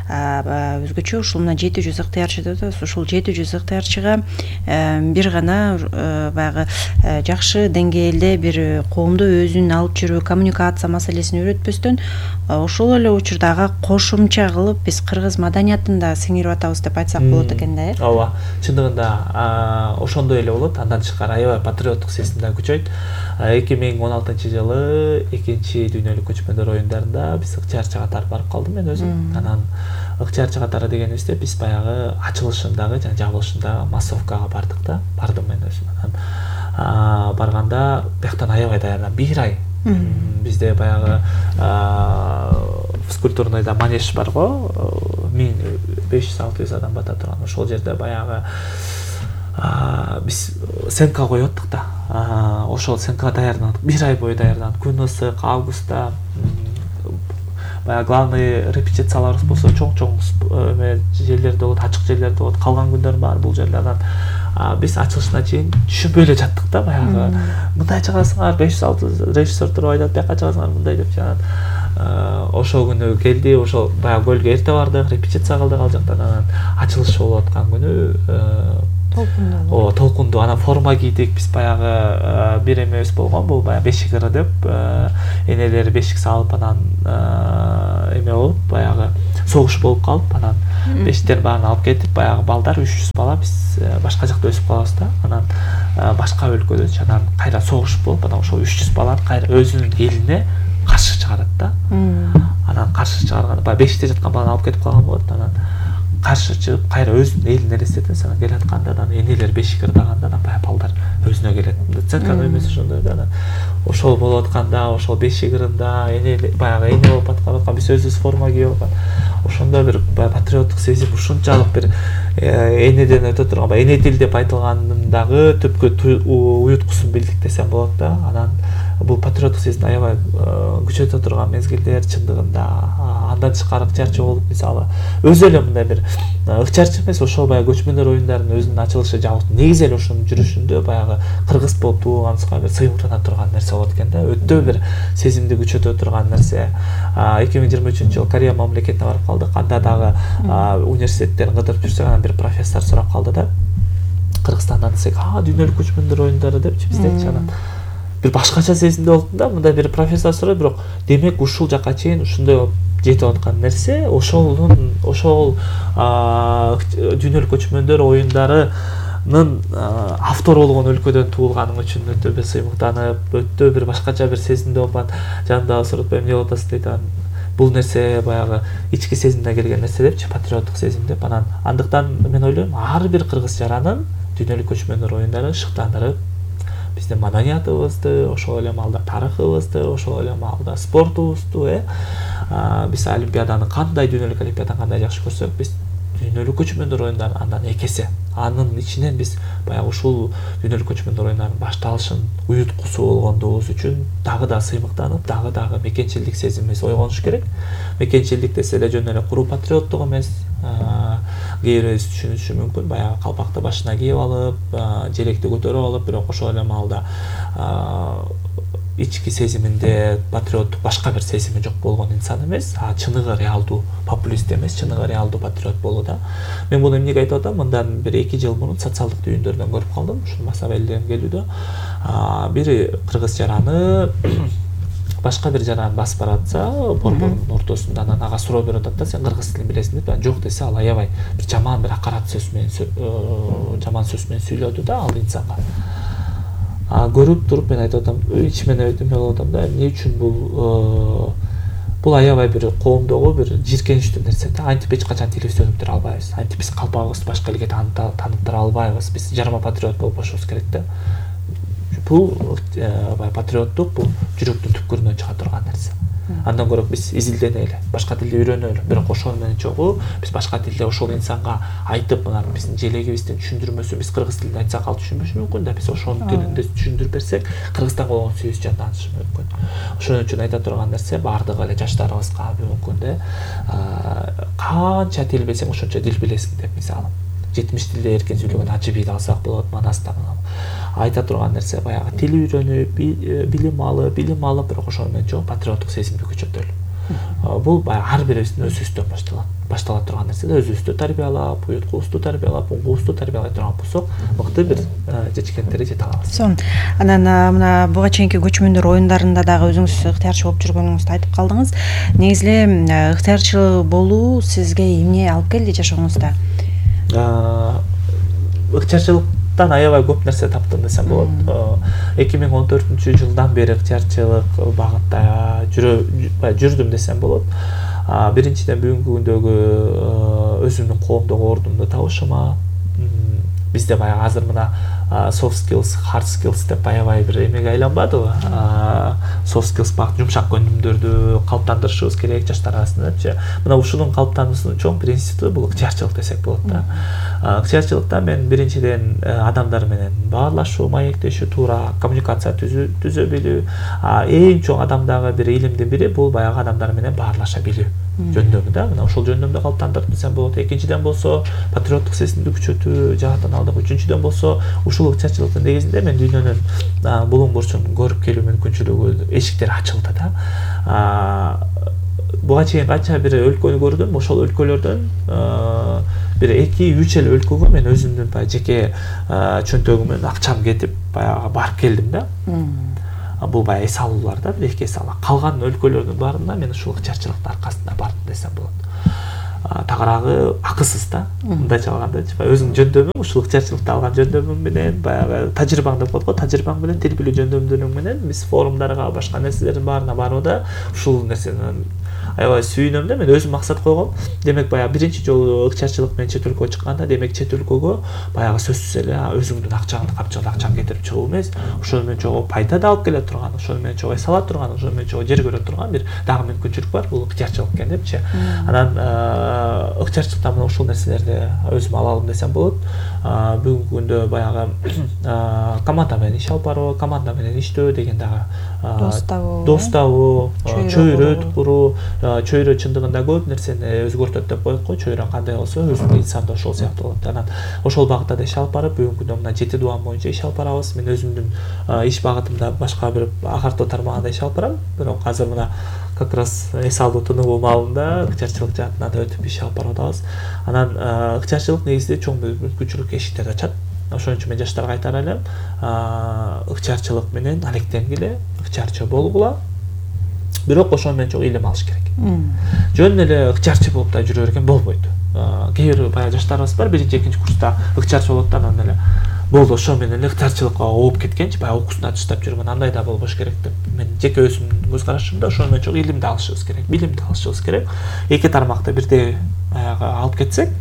[SPEAKER 6] өзгөчө ушул мына жети жүз ыктыярчы деп атабыз. Ушул жети жүз ыктыярчыга бир гана баягы жакшы деңгээлде бир коомду өзүн алып жүрүү, коммуникация маселесин үйрөтпөстөн ошол эле учурдагы кошумча кылып биз кыргыз маданиятын да сиңирип атабыз деп айтсак болот экен да, э?
[SPEAKER 7] Ооба, чындыгында ошондой эле болот. Андан тышкары аябай патриоттук сезим да күчөйт. эки миң он алтынчы жылы экинчи дүйнөлүк көчмөндөр оюндарында биз ыкчарчы катары барып калдым мен өзүм. Анан ыкчарчы катары дегенибизде биз баягы ачылышындагы жана жабылышындагы массовкага бардык да. Бардым мен өзүм. Анан барганда бияктан аябай даярданып бир ай бизде баягы физкультурныйда манеж бар го, миң беш жүз алты жүз адам бата турган. Ошол жерде баягы биз сенка коёттук да. Ошол сенкага даярданып, бир ай бою даярданып, күн ысык, августта баягы главный репетицияларыбыз болсо чоң-чоң жерлерде болот, ачык жерлерде болот, калган күндөр бар бул жерде. Анан биз ачылышына чейин түшүнбөй эле жаттык да, баягы мындай чыгасыңар, беш жүз алты режиссер туруп айтат, бияка чыгасыңар мындай деп. Анан ошол күнү келди, ошол баягы көлгө эрте бардык, репетиция кылдык ал жактан. Анан ачылыш болуп аткан күнү толкундуу. О, толкундуу. Анан форма кийдик, биз баягы бир эмебиз болгон, бул баягы бешик ыры деп, энелери бешик салып, анан эме болуп, баягы согуш болуп калып, анан бешиктер баарын алып кетип, баягы балдар үч жүз бала биз башка жакта өсүп калабыз да. Анан башка өлкөдө анан кайра согуш болуп, анан ошол үч жүз баланы кайра өзүнүн элине каршы чыгарат да. Анан каршы чыгарганда баягы бешикте жаткан баланы алып кетип калган болот. Анан каршы чыгып кайра өзүнүн элин элестетет, анан келатканда анан энелер бешик ырдаганда анан баягы балдар өзүнө келет. Центрдин эмеси ошондой да. Анан ошол болуп атканда, ошол бешик ырында эне баягы эне болуп аткан, биз өзүбүз форма кийип алган. Ошондо бир патриоттук сезим, ушунчалык бир энеден өтө турган, баягы эне тил деп айтылгандагы түпкү уюткусун билдик десем болот да. Анан бул патриоттук сезимди аябай күчөтө турган мезгилдер чындыгында. Андан тышкары ыкчарчы болуп, мисалы өзү эле мындай бир ыкчарчы эмес, ошол баягы көчмөндөр оюндарынын өзүнүн ачылышы жабылышы негизи эле ошонун жүрүшүндө баягы кыргыз болуп туулганыбызга бир сыймыктана турган нерсе болот экен да. Өтө бир сезимди күчөтө турган нерсе. эки миң жыйырма үчүнчү жылы Корея мамлекетине барып калдык. Анда дагы университеттерин кыдырып жүрсөк, анан бир профессор сурап калды да. Кыргызстандан десек, а дүйнөлүк көчмөндөр оюндары депчи биздечи. Анан бир башкача сезимде болдум да. Мындай бир профессор сурап, бирок демек ушул жака чейин ушундай жетип аткан нерсе, ошолун ошол дүйнөлүк көчмөндөр оюндарынын автор болгон өлкөдөн туулганым үчүн өтө бир сыймыктанып, өтө бир башкача бир сезимде болуп, жанымдагы сурап, эмне болуп атасың дейт. Бул нерсе баягы ички сезимден келген нерсе депчи, патриоттук сезим деп. Анан андыктан мен ойлойм, ар бир кыргыз жаранын дүйнөлүк көчмөндөр оюндары шыктандырып, биздин маданиятыбызды, ошол эле маалда тарыхыбызды, ошол эле маалда спортубузду, э биз олимпиаданы кандай, дүйнөлүк олимпиаданы кандай жакшы көрсөк, биз дүйнөлүк көчмөндөр оюндары андан эки эсе. Анын ичинен биз баягы ушул дүйнөлүк көчмөндөр оюндарынын башталышын уюткусу болгондугубуз үчүн дагы да сыймыктанып, дагы дагы мекенчилдик сезимибиз ойгонуш керек. Мекенчилдик десе эле жөн эле куру патриоттук эмес. Кээ бирөөбүз түшүнүшү мүмкүн, баягы калпакты башына кийип алып, желекти көтөрүп алып, бирок ошол эле маалда ички сезиминде патриоттук башка бир сезими жок болгон инсан эмес, а чыныгы реалдуу популист эмес, чыныгы реалдуу патриот болду да. Мен муну эмнеге айтып атам? Мындан бир эки жыл мурун социалдык түйүндөрдөн көрүп калдым, ушул масабелден келүүдө. Бири кыргыз жараны башка бир жаран басып баратса, борбордун ортосунда анан ага суроо берип атат да, сен кыргыз тилин билесиң деп, жок десе ал аябай бир жаман бир акарат сөз менен жаман сөз менен сүйлөдү да ал инсанга. А көрүп туруп мен айтып атам, ичимен эметиме болуп атам да, эмне үчүн бул бул аябай бир коомдогу бир жийиркеничтүү нерсе да. Антип эч качан тилибизди өнүктүрө албайбыз. Антип биз калпагыбызды башка элге тааныптыра албайбыз. Биз жарма патриот болуп бошубуз керек да. Бул патриоттук, бул жүрөктүн түпкүрүнөн чыга турган нерсе. Андан көрө биз изилденели, башка тилди үйрөнөлү. Бирок ошол менен чогуу биз башка тилде ошол инсанга айтып, мына биздин желегибиздин түшүндүрмөсү, биз кыргыз тилинде айтсак ал түшүнбөшү мүмкүн да, биз ошонун тилинде түшүндүрүп берсек, Кыргызстанга болгон сүйүүбүз жанданышы мүмкүн. Ошон үчүн айта турган нерсе бардыгы эле жаштарыбызга мүмкүн да, канча тил билсең ошончо дил билесиң деп, мисалы жетимиш тилде эркин сүйлөгөн Ажибийди алсак болот, Манастан. Айта турган нерсе баягы тил үйрөнүп, билим алып, билим алып, бирок ошол менен чогуу патриоттук сезимди күчөтөлү. Бул баягы ар бирибиздин өзүбүздөн башталат. Баштала турган нерсе да, өзүбүздү тарбиялап, уюткубузду тарбиялап, уңгубузду тарбиялай турган болсок, мыкты бир жетишкендерге жете алабыз.
[SPEAKER 6] Сон, анан мына буга чейинки көчмөндөр оюндарында дагы өзүңүз ыктыярчы болуп жүргөнүңүздү айтып калдыңыз. Негизи эле ыктыярчы болуу сизге эмне алып келди жашооңузда?
[SPEAKER 7] Ыктыярчылыктан аябай көп нерсе таптым десем болот. эки миң он төртүнчү жылдан бери ыктыярчылык багытта жүрдүм десем болот. Биринчиден бүгүнкү күндөгү өзүмдүн коомдогу ордумду табышыма, бизде баягы азыр мына soft skills, hard skills деп аябай бир эмеге айланбадыбы? Soft skills багыт жумшак өнүмдөрдү калыптандырышыбыз керек жаштар арасындачы. Мына ушунун калыптануусунун чоң бир институту бул ыктыярчылык десек болот да. Ыктыярчылыкта мен биринчиден адамдар менен баарлашуу, маектешүү, туура коммуникация түзө билүү, эң чоң адамдагы бир илимдин бири бул баягы адамдар менен баарлаша билүү жөндөмү да. Мына ошол жөндөмдү калыптандырып десем болот. Экинчиден болсо патриоттук сезимди күчөтүү жаатынан алдык. Үчүнчүдөн болсо ушул ыктыярчылыктын негизинде мен дүйнөнүн булуң бурчун көрүп келүү мүмкүнчүлүгү эшиктери ачылды да. Буга чейин канча бир өлкөнү көрдүм, ошол өлкөлөрдөн бир эки үч эле өлкөгө мен өзүмдүн баягы жеке чөнтөгүмөн акчам кетип баягы барып келдим да. Бул баягы эс алуулар да, бир эки эс алуу. Калган өлкөлөрдүн баарына мен ушул ыктыярчылыктын аркасында бардым десем болот. Тагыраагы акысыз да, мындайча алгандачы, өзүңдүн жөндөмүң, ушул ыктыярчылыкта алган жөндөмүң менен, баягы тажрыйбаң деп коет го, тажрыйбаң менен, тил билүү жөндөмдөрүң менен биз форумдарга, башка нерселердин баарына барууда ушул нерсени аябай сүйүнөм да. Мен өзүм максат койгом. Демек баягы биринчи жолу ыктыярчылык менен чет өлкөгө чыкканда, демек чет өлкөгө баягы сөзсүз эле өзүңдүн акчаңды капчыгында акчаң кетирип чыгуу эмес, ошол менен чогуу пайда да алып келе турган, ошол менен чогуу эс ала турган, ошол менен чогуу жер көрө турган бир дагы мүмкүнчүлүк бар, бул ыктыярчылык экен депчи. Анан ыктыярчылыктан мына ушул нерселерди өзүм ала алдым десем болот. Бүгүнкү күндө баягы команда менен иш алып баруу, команда менен иштөө деген дагы дос табуу, чөйрөт куруу, чөйрө чындыгында көп нерсени өзгөртөт деп коет го. Чөйрө кандай болсо, өзүнүн инсан да ошол сыяктуу болот. Анан ошол багытта иш алып барып, бүгүнкү күндө мына жети дубан боюнча иш алып барабыз. Мен өзүмдүн иш багытымда башка бир агартуу тармагында иш алып барам. Бирок азыр мына как раз эс алуу тыныбуу маалында ыктыярчылык жаатына да өтүп иш алып барып атабыз. Анан ыктыярчылык негизинде чоң мүмкүнчүлүк эшиктерди ачат. Ошон үчүн мен жаштарга айтар элем, ыктыярчылык менен алектенгиле, ыктыярчы болгула. Бирок ошол менен чогуу илим алыш керек. Жөн эле ыктыярчы болуп да жүрө берген болбойт. Кээ бир баягы жаштарыбыз бар, биринчи экинчи курста ыктыярчы болот да, анан эле болду, ошол менен эле ыктыярчылыкка ооп кеткенчи, баягы окуусун ачыштап жүргөн, андай да болбош керек деп. Мен жеке өзүмдүн көз карашымда ошол менен чогуу илимди алышыбыз керек, билимди алышыбыз керек. Эки тармакты бирдей баягы алып кетсек,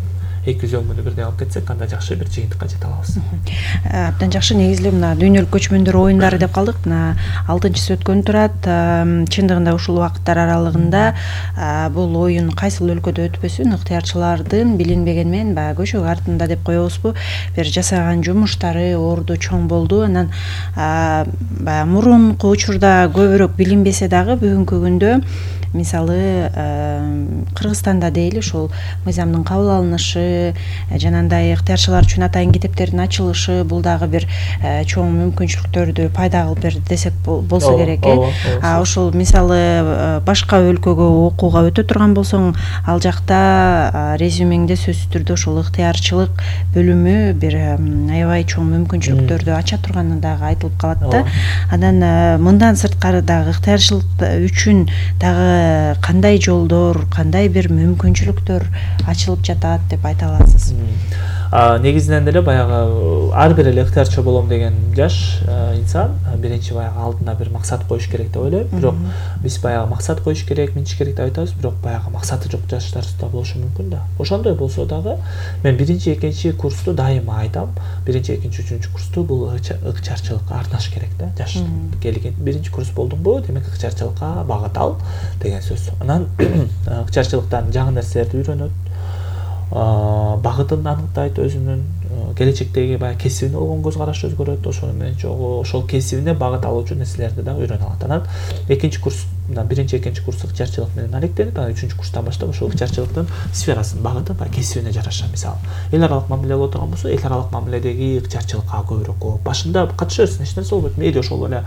[SPEAKER 7] эки жүз өңмүнү бирден алып кетсек, анда жакшы бир жыйынтыкка жете алабыз.
[SPEAKER 6] Абдан жакшы. Негизи мына дүйнөлүк көчмөндөр оюндары деп калдык. Мына алтынчысы өткөн турат. Чындыгында ушул убакыттар аралыгында бул оюн кайсыл өлкөдө өтпөсүн, ыктыярчылардын билинбеген менен баягы көчөк артында деп коебузбу, бир жасаган жумуштары орду чоң болду. Анан баягы мурунку учурда көбүрөөк билинбесе дагы бүгүнкү күндө мисалы Кыргызстанда дейли ушул мыйзамдын кабыл алынышы, жанагындай ыктыярчылар үчүн атайын китептердин ачылышы бул дагы бир чоң мүмкүнчүлүктөрдү пайда кылып берди десек болсо керек. А ошол мисалы башка өлкөгө окууга өтө турган болсоң, ал жакта резюмеңде сөзсүз түрдө ошол ыктыярчылык бөлүмү бир аябай чоң мүмкүнчүлүктөрдү ача турганы дагы айтылып калат да. Анан мындан сырткары дагы ыктыярчылык үчүн дагы кандай жолдор, кандай бир мүмкүнчүлүктөр ачылып жатат деп айта аласыз?
[SPEAKER 7] Негизинен эле баягы ар бир эле ыктыярчы болом деген жаш инсан биринчи баягы алдына бир максат коюш керек деп ойлойм. Бирок биз баягы максат коюш керек, минтиш керек деп айтабыз, бирок баягы максаты жок жаштар да болушу мүмкүн да. Ошондой болсо дагы мен биринчи, экинчи курсту дайыма айтам. Биринчи, экинчи, үчүнчү курсту бул ыктыярчылыкка арнаш керек да. Жаш келген биринчи курс болдуңбу, демек ыктыярчылыкка багыт ал деген сөз. Анан ыктыярчылыктан жаңы нерселерди үйрөнөт. Багытын аныктайт, өзүнүн келечектеги баягы кесибине болгон көз карашы өзгөрөт. Ошону менен чогуу ошол кесибине багыт алуучу нерселерди дагы үйрөнө алат. Анан экинчи курс, биринчи, экинчи курс ыктыярчылык менен алектенип, анан үчүнчү курстан баштап ошол ыктыярчылыктын сферасын багытып, баягы кесибине жараша, мисалы эл аралык мамиле боло турган болсо, эл аралык мамиледеги ыктыярчылыкка көбүрөөк кооп. Башында катыша берсин, эч нерсе болбойт. Мейли ошол эле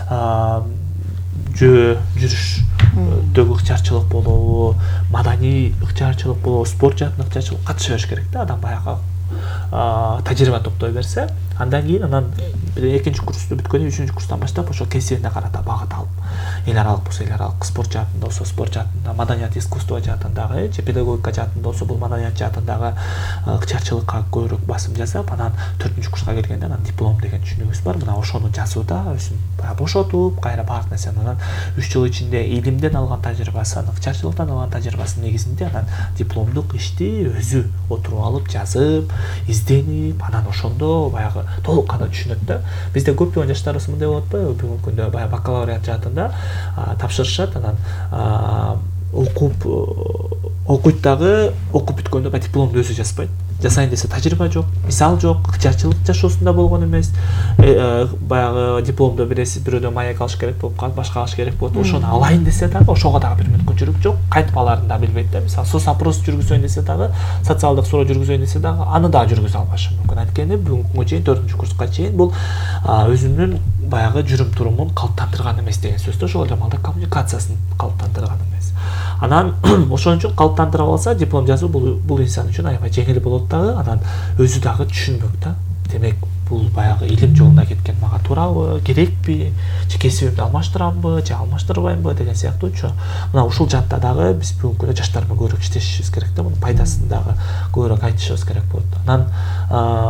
[SPEAKER 7] жөө жүрүштөгү ыктыярчылык болобу, маданий ыктыярчылык болобу, спорт жаатында ыктыярчылык катыша бериш керек да. Адам баягы тажрыйба топтой берсе, андан кийин анан экинчи курсту бүткөндөн үчүнчү курстан баштап ошол кесибине карата багыт алып, эл аралык болсо эл аралык, спорт жаатында болсо спорт жаатында, маданият искусство жаатындагы, же педагогика жаатында болсо бул маданият жаатындагы ыктыярчылыкка көбүрөөк басым жасап, анан төртүнчү курска келгенде анан диплом деген түшүнүгүбүз бар. Мына ошону жазууда өзүн баягы бошотуп, кайра баардык нерсени анан үч жыл ичинде илимден алган тажрыйбасын, ыктыярчылыктан алган тажрыйбасынын негизинде анан дипломдук ишти өзү отуруп алып, жазып, изденип, анан ошондо баягы толук кандуу түшүнөт да. Бизде көптөгөн жаштарыбыз мындай болот атпайбы? Бүгүнкү күндө баягы бакалавриат жаатында тапшырышат, анан окуп окуйт дагы, окуп бүткөндө баягы дипломду өзү жазбайт. Жасайын десе тажрыйба жок, мисал жок, ыктыярчылык жашоосунда болгон эмес. Баягы дипломдо биресе бирөөдөн маек алыш керек болуп калат, башка алыш керек болот. Ошону алайын десе дагы ошого дагы бир мүмкүнчүлүк жок. Кантип алаарын да билбейт да. Мисалы соцопрос жүргүзөйүн десе дагы, социалдык суроо жүргүзөйүн десе дагы аны дагы жүргүзө албашы мүмкүн. Анткени бүгүнкү күнгө чейин төртүнчү курска чейин бул өзүнүн баягы жүрүм турумун калыптандырган эмес деген сөз да. Ошол эле маалда коммуникациясын калыптандырган эмес. Анан ошон үчүн калыптандыра алса, диплом жазуу бул бул инсан үчүн аябай жеңил болот дагы. Анан өзү дагы түшүнбөк да. Демек бул баягы илим жолуна кеткен мага туурабы, керекпи, же кесибимди алмаштырамбы, же алмаштырбаймбы деген сыяктуучу. Мына ушул жаатта дагы биз бүгүнкү күндө жаштар менен көбүрөөк иштешибиз керек да. Мунун пайдасын дагы көбүрөөк айтышыбыз керек болот. Анан